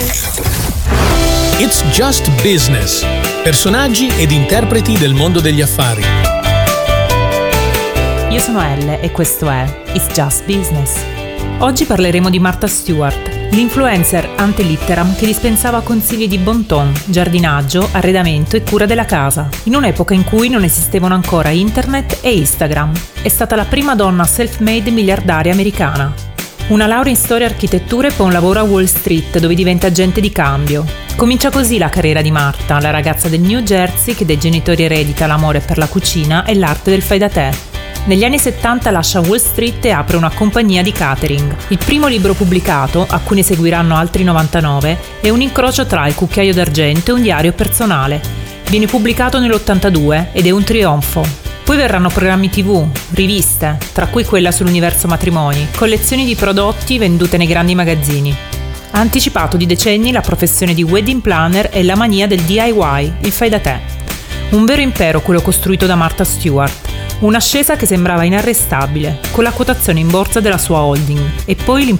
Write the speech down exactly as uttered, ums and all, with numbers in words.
It's Just Business. Personaggi ed interpreti del mondo degli affari. Io sono Elle e questo è It's Just Business. Oggi parleremo di Martha Stewart, l'influencer ante litteram che dispensava consigli di bon ton, giardinaggio, arredamento e cura della casa, in un'epoca in cui non esistevano ancora internet e Instagram. È stata la prima donna self-made miliardaria americana. Una laurea in storia e architettura e poi un lavoro a Wall Street dove diventa agente di cambio. Comincia così la carriera di Martha, la ragazza del New Jersey che dai genitori eredita l'amore per la cucina e l'arte del fai da te. Negli anni settanta lascia Wall Street e apre una compagnia di catering. Il primo libro pubblicato, a cui ne seguiranno altri novantanove, è un incrocio tra Il cucchiaio d'argento e un diario personale. Viene pubblicato nell'ottantadue ed è un trionfo. Poi verranno programmi tivù, riviste, tra cui quella sull'universo matrimoni, collezioni di prodotti vendute nei grandi magazzini. Ha anticipato di decenni la professione di wedding planner e la mania del D I Y, il fai da te. Un vero impero quello costruito da Martha Stewart. Un'ascesa che sembrava inarrestabile, con la quotazione in borsa della sua holding, e poi